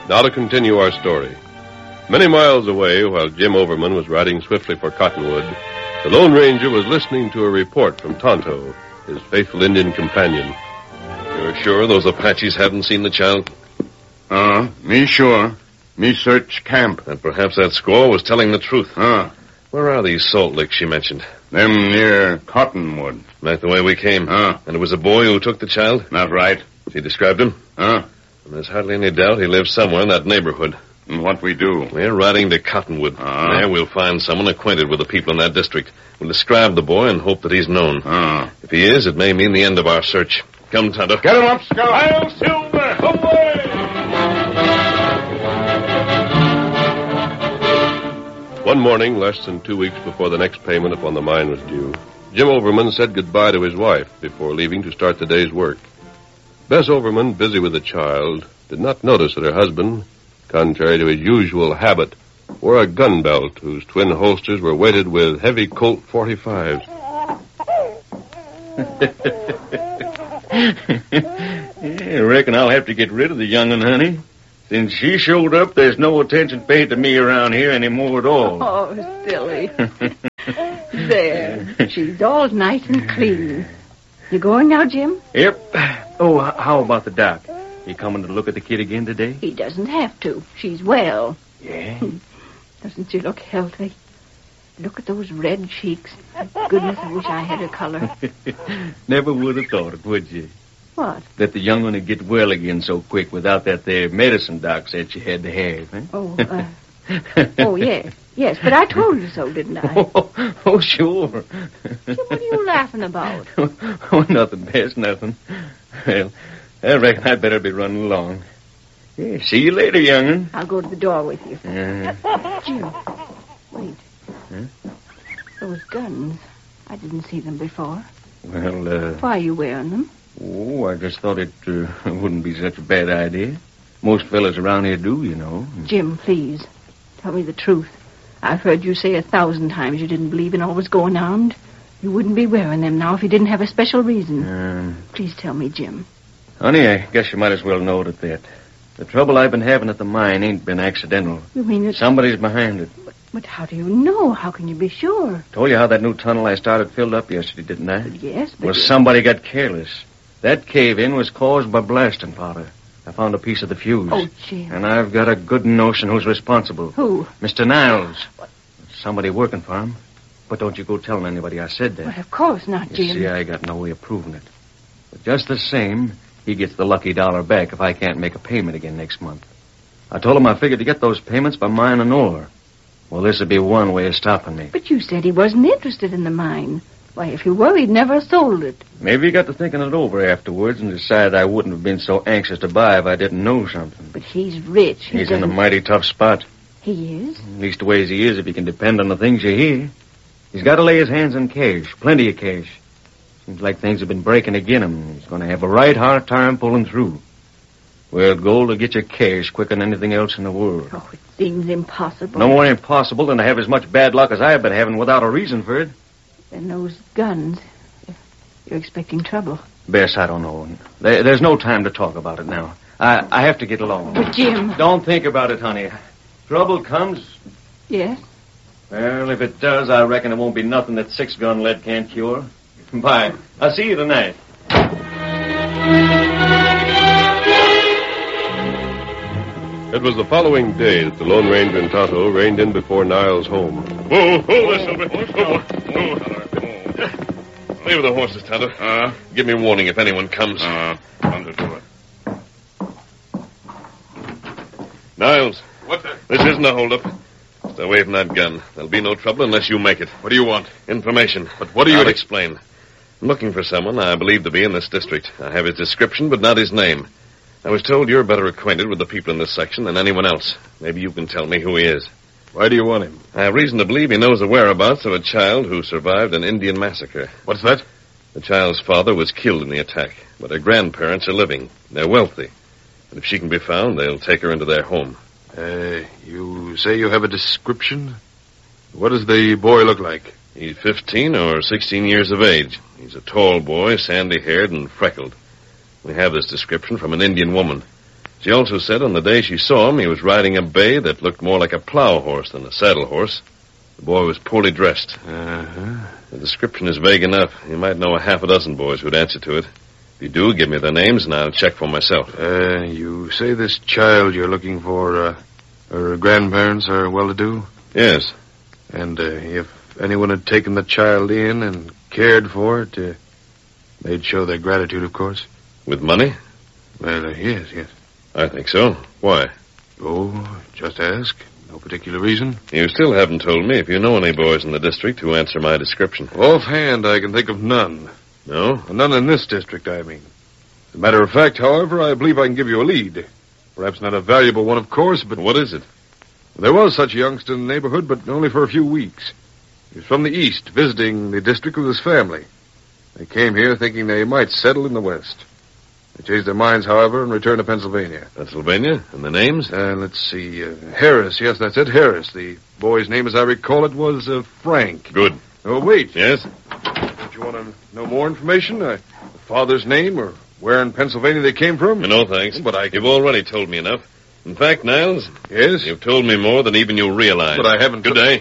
Now to continue our story. Many miles away, while Jim Overman was riding swiftly for Cottonwood, the Lone Ranger was listening to a report from Tonto, his faithful Indian companion. You're sure those Apaches haven't seen the child? Me sure. Me search camp. And perhaps that squaw was telling the truth. Where are these salt licks she mentioned? Them near Cottonwood. Back the way we came. And it was a boy who took the child? Not right. She described him? And there's hardly any doubt he lives somewhere in that neighborhood. And what we do? We're riding to Cottonwood. There we'll find someone acquainted with the people in that district. We'll describe the boy and hope that he's known. If he is, it may mean the end of our search. Come, Tonto. Get him up, Scout. I'll Silver! Away! One morning, less than 2 weeks before the next payment upon the mine was due, Jim Overman said goodbye to his wife before leaving to start the day's work. Bess Overman, busy with the child, did not notice that her husband, contrary to his usual habit, wore a gun belt whose twin holsters were weighted with heavy Colt 45s. I reckon I'll have to get rid of the young'un, honey. Since she showed up, there's no attention paid to me around here anymore at all. Oh, silly. There. She's all nice and clean. You going now, Jim? Yep. Oh, how about the doc? He coming to look at the kid again today? He doesn't have to. She's well. Yeah? Doesn't she look healthy? Look at those red cheeks. Goodness, I wish I had her color. Never would have thought it, would you? What? That the young one would get well again so quick without that there medicine doc said she had to have, eh? Oh, yes. Yes, but I told you so, didn't I? Oh, sure. Jim, what are you laughing about? Oh, nothing, Bess, nothing. Well, I reckon I'd better be running along. Yeah, see you later, young'un. I'll go to the door with you. Jim, wait. Huh? Those guns. I didn't see them before. Well, Why are you wearing them? Oh, I just thought it wouldn't be such a bad idea. Most fellas around here do, you know. Jim, please. Tell me the truth. I've heard you say 1,000 times you didn't believe in all was going on. You wouldn't be wearing them now if you didn't have a special reason. Please tell me, Jim. Honey, I guess you might as well know it at that. The trouble I've been having at the mine ain't been accidental. You mean that... Somebody's behind it. But how do you know? How can you be sure? Told you how that new tunnel I started filled up yesterday, didn't I? Yes, but... Well, somebody got careless. That cave-in was caused by blasting powder. I found a piece of the fuse. Oh, Jim. And I've got a good notion who's responsible. Who? Mr. Niles. What? Somebody working for him. But don't you go telling anybody I said that. Well, of course not, Jim. You see, I got no way of proving it. But just the same, he gets the lucky dollar back if I can't make a payment again next month. I told him I figured to get those payments by mining ore. Well, this would be one way of stopping me. But you said he wasn't interested in the mine. Why, if he were, he'd never have sold it. Maybe he got to thinking it over afterwards and decided I wouldn't have been so anxious to buy if I didn't know something. But he's rich. He's in a mighty tough spot. He is? Leastways he is if he can depend on the things you hear. He's got to lay his hands on cash, plenty of cash. Seems like things have been breaking again him. He's going to have a right hard time pulling through. Well, gold will get you cash quicker than anything else in the world. Oh, it seems impossible. No more impossible than to have as much bad luck as I've been having without a reason for it. Then those guns, you're expecting trouble. Bess, I don't know. There's no time to talk about it now. I have to get along. But, Jim... Don't think about it, honey. Trouble comes... Yes? Well, if it does, I reckon it won't be nothing that 6-gun lead can't cure. Bye. I'll see you tonight. It was the following day that the Lone Ranger and Tonto reined in before Niles' home. Whoa, there, Silver. Leave the horses, Tonto. Give me warning if anyone comes. Understood. Niles. What's that? This isn't a holdup. Stay away from that gun. There'll be no trouble unless you make it. What do you want? Information. But what do you... I'll explain. I'm looking for someone I believe to be in this district. I have his description, but not his name. I was told you're better acquainted with the people in this section than anyone else. Maybe you can tell me who he is. Why do you want him? I have reason to believe he knows the whereabouts of a child who survived an Indian massacre. What's that? The child's father was killed in the attack, but her grandparents are living. They're wealthy. And if she can be found, they'll take her into their home. You say you have a description? What does the boy look like? He's 15 or 16 years of age. He's a tall boy, sandy-haired and freckled. We have this description from an Indian woman. She also said on the day she saw him, he was riding a bay that looked more like a plow horse than a saddle horse. The boy was poorly dressed. Uh-huh. The description is vague enough. You might know a half a dozen boys who'd answer to it. If you do, give me their names, and I'll check for myself. You say this child you're looking for, her grandparents are well-to-do? Yes. And if anyone had taken the child in and cared for it, they'd show their gratitude, of course. With money? Well, yes. I think so. Why? Oh, just ask. No particular reason. You still haven't told me if you know any boys in the district who answer my description. Offhand, I can think of none. No? None in this district, I mean. As a matter of fact, however, I believe I can give you a lead. Perhaps not a valuable one, of course, but... What is it? There was such a youngster in the neighborhood, but only for a few weeks. He was from the east, visiting the district with his family. They came here thinking they might settle in the west. They changed their minds, however, and returned to Pennsylvania. Pennsylvania? And the names? Let's see. Harris. Yes, that's it. Harris. The boy's name, as I recall it, was Frank. Good. Oh, wait. Yes? Don't you want to know more information? The father's name or where in Pennsylvania they came from? No, thanks. But You've already told me enough. In fact, Niles, Yes? you've told me more than even you realize. But I haven't... Good day.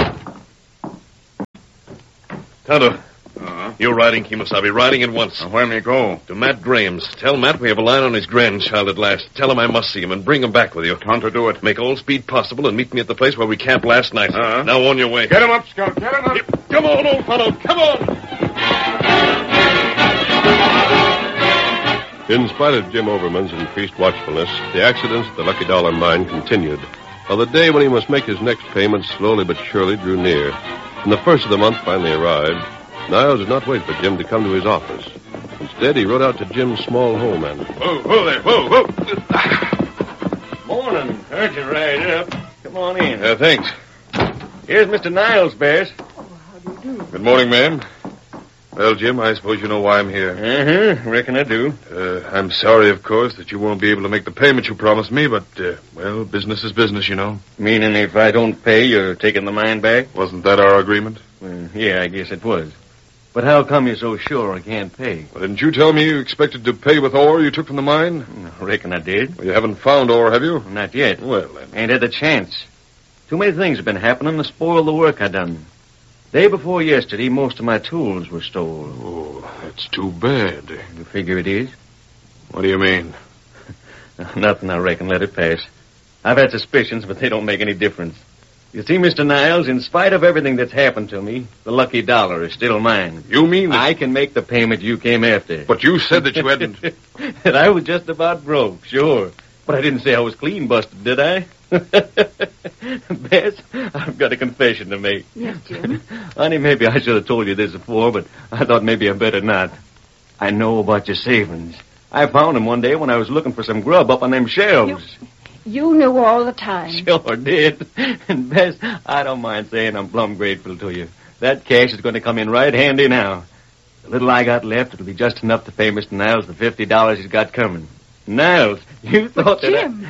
Tonto, Uh-huh. you're riding Kemosabe. Riding at once. Where may go? To Matt Graham's. Tell Matt we have a line on his grandchild at last. Tell him I must see him and bring him back with you. Tonto, do it. Make all speed possible and meet me at the place where we camped last night. Uh-huh. Now on your way. Get him up, Scout. Get him up. Come on, old fellow. Come on. In spite of Jim Overman's increased watchfulness, the accidents at the Lucky Dollar mine continued, while the day when he must make his next payment slowly but surely drew near. When the first of the month finally arrived, Niles did not wait for Jim to come to his office. Instead, he rode out to Jim's small home and... Whoa there. Whoa. Morning. Heard you ride up. Come on in. Thanks. Here's Mr. Niles, Bess. Good morning, ma'am. Well, Jim, I suppose you know why I'm here. Uh-huh. Reckon I do. I'm sorry, of course, that you won't be able to make the payment you promised me, but, well, business is business, you know. Meaning if I don't pay, you're taking the mine back? Wasn't that our agreement? Well, yeah, I guess it was. But how come you're so sure I can't pay? Well, didn't you tell me you expected to pay with ore you took from the mine? I reckon I did. Well, you haven't found ore, have you? Not yet. Well, then. Ain't had the chance. Too many things have been happening to spoil the work I done. Day before yesterday, most of my tools were stolen. Oh, that's too bad. You figure it is? What do you mean? Nothing, I reckon. Let it pass. I've had suspicions, but they don't make any difference. You see, Mr. Niles, in spite of everything that's happened to me, the lucky dollar is still mine. You mean that... I can make the payment you came after. But you said that you hadn't... That I was just about broke, sure. But I didn't say I was clean busted, did I? Bess, I've got a confession to make. Yes, Jim. Honey, maybe I should have told you this before, but I thought maybe I better not. I know about your savings. I found them one day when I was looking for some grub up on them shelves. You knew all the time. Sure did. And Bess, I don't mind saying I'm plumb grateful to you. That cash is going to come in right handy now. The little I got left, it'll be just enough to pay Mr. Niles the $50 he's got coming. Niles, you thought that... Jim,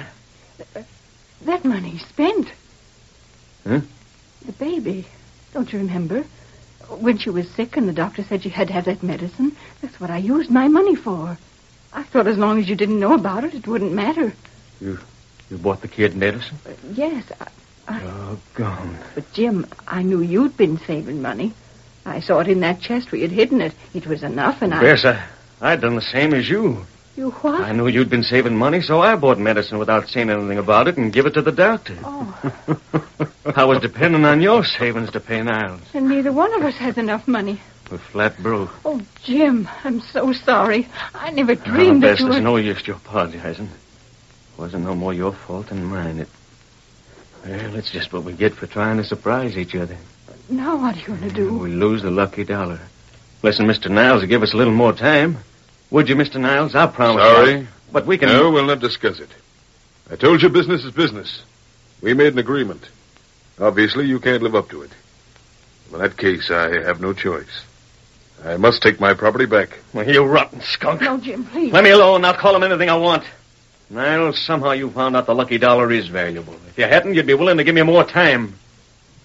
that money's spent. Huh? The baby. Don't you remember? When she was sick and the doctor said she had to have that medicine, that's what I used my money for. I thought as long as you didn't know about it, it wouldn't matter. You bought the kid medicine? Yes, Doggone. But, Jim, I knew you'd been saving money. I saw it in that chest where you'd hidden it. It was enough, and Bess, I'd done the same as you. You what? I knew you'd been saving money, so I bought medicine without saying anything about it and give it to the doctor. Oh. I was depending on your savings to pay Niles. And neither one of us has enough money. We're flat broke. Oh, Jim, I'm so sorry. I never dreamed that Bess, you were... there's no use to apologizing. It wasn't no more your fault than mine. Well, it's just what we get for trying to surprise each other. Now what are you going to do? We lose the lucky dollar. Listen, Mr. Niles, will give us a little more time. Would you, Mr. Niles? I promise. Sorry. But we can... No, we'll not discuss it. I told you business is business. We made an agreement. Obviously, you can't live up to it. In that case, I have no choice. I must take my property back. Well, you rotten skunk. No, Jim, please. Let me alone. I'll call him anything I want. Niles, somehow you found out the lucky dollar is valuable. If you hadn't, you'd be willing to give me more time.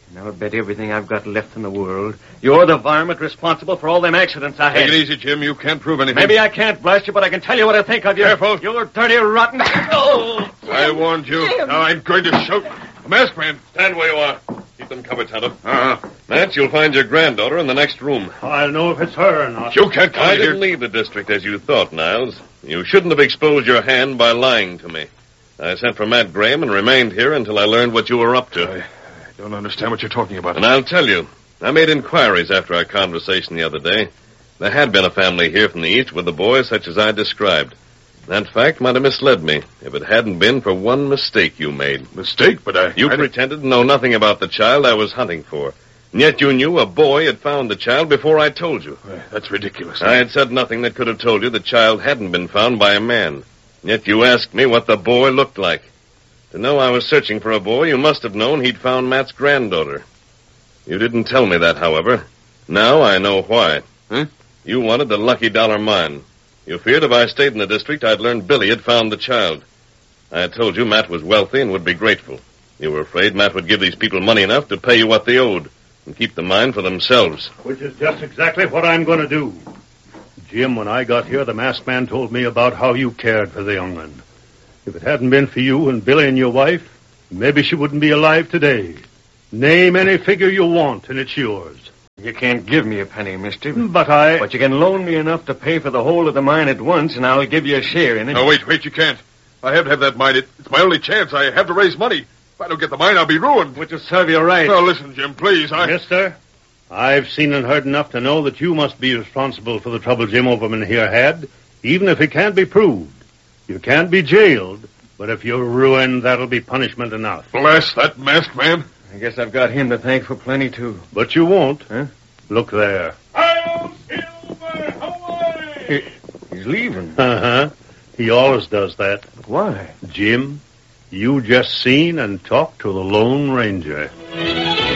And I'll bet everything I've got left in the world you're the varmint responsible for all them accidents I had. Take it easy, Jim. You can't prove anything. Maybe I can't blast you, but I can tell you what I think of you. Careful. You're dirty, rotten... Oh! I warned you. Jim. Now I'm going to shoot. Masked man. Stand where you are. Keep them covered, Tonto. Uh-huh. Matt, you'll find your granddaughter in the next room. I'll know if it's her or not. You can't come I in here. didn't leave the district as you thought, Niles. You shouldn't have exposed your hand by lying to me. I sent for Matt Graham and remained here until I learned what you were up to. I don't understand what you're talking about. And I'll tell you, I made inquiries after our conversation the other day. There had been a family here from the east with a boy such as I described. That fact might have misled me if it hadn't been for one mistake you made. Mistake, but You pretended to know nothing about the child I was hunting for. And yet you knew a boy had found the child before I told you. That's ridiculous. I had said nothing that could have told you the child hadn't been found by a man. Yet you asked me what the boy looked like. To know I was searching for a boy, you must have known he'd found Matt's granddaughter. You didn't tell me that, however. Now I know why. Huh? You wanted the Lucky Dollar mine. You feared if I stayed in the district, I'd learn Billy had found the child. I had told you Matt was wealthy and would be grateful. You were afraid Matt would give these people money enough to pay you what they owed and keep the mine for themselves. Which is just exactly what I'm going to do. Jim, when I got here, the masked man told me about how you cared for the young one. If it hadn't been for you and Billy and your wife, maybe she wouldn't be alive today. Name any figure you want, and it's yours. You can't give me a penny, mister. But you can loan me enough to pay for the whole of the mine at once, and I'll give you a share in it. No, wait, you can't. I have to have that mine. It's my only chance. I have to raise money. If I don't get the mine, I'll be ruined. Which will serve you right. Now, listen, Jim, please. Mister, I've seen and heard enough to know that you must be responsible for the trouble Jim Overman here had, even if it can't be proved. You can't be jailed, but if you're ruined, that'll be punishment enough. Blast that masked man. I guess I've got him to thank for plenty, too. But you won't. Huh? Look there. Hail, Silver, away! He's leaving. Uh-huh. He always does that. Why? Jim, you just seen and talked to the Lone Ranger.